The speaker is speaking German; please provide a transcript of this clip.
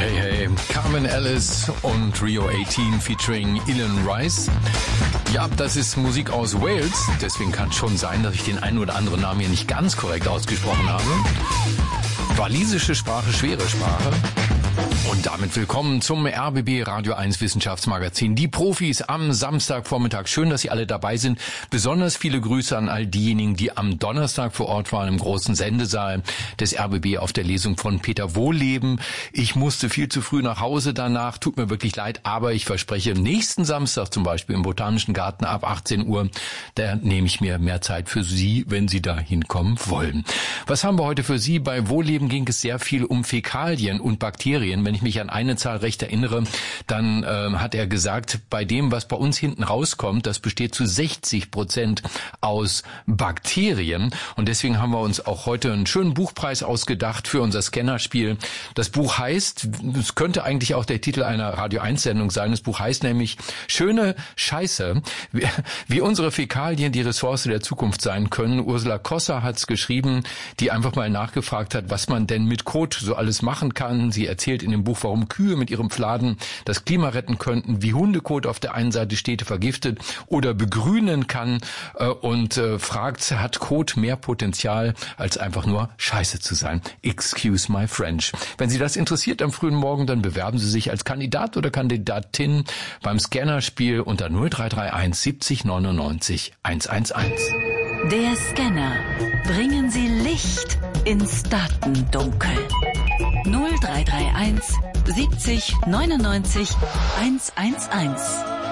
Hey, hey, Carmen Ellis und Rio 18 featuring Ilan Rice. Ja, das ist Musik aus Wales, deswegen kann es schon sein, dass ich den einen oder anderen Namen hier nicht ganz korrekt ausgesprochen habe. Walisische Sprache, schwere Sprache. Und damit willkommen zum RBB Radio 1 Wissenschaftsmagazin. Die Profis am Samstagvormittag. Schön, dass Sie alle dabei sind. Besonders viele Grüße an all diejenigen, die am Donnerstag vor Ort waren im großen Sendesaal des RBB auf der Lesung von Peter Wohlleben. Ich musste viel zu früh nach Hause danach. Tut mir wirklich leid, aber ich verspreche, nächsten Samstag zum Beispiel im Botanischen Garten ab 18 Uhr, da nehme ich mir mehr Zeit für Sie, wenn Sie da hinkommen wollen. Was haben wir heute für Sie? Bei Wohlleben ging es sehr viel um Fäkalien und Bakterien. Wenn ich mich an eine Zahl recht erinnere, dann hat er gesagt, bei dem, was bei uns hinten rauskommt, das besteht zu 60% aus Bakterien. Und deswegen haben wir uns auch heute einen schönen Buchpreis ausgedacht für unser Scannerspiel. Das Buch heißt, es könnte eigentlich auch der Titel einer Radio-1-Sendung sein, das Buch heißt nämlich Schöne Scheiße, wie unsere Fäkalien die Ressource der Zukunft sein können. Ursula Kosser hat es geschrieben, die einfach mal nachgefragt hat, was man denn mit Kot so alles machen kann. Sie erzählt in dem Buch, warum Kühe mit ihrem Fladen das Klima retten könnten, wie Hundekot auf der einen Seite Städte vergiftet oder begrünen kann und fragt, hat Kot mehr Potenzial, als einfach nur Scheiße zu sein? Excuse my French. Wenn Sie das interessiert am frühen Morgen, dann bewerben Sie sich als Kandidat oder Kandidatin beim Scannerspiel unter 0331 70 99 111. Der Scanner. Bringen Sie Licht ins Datendunkel. 0331 70 99 111.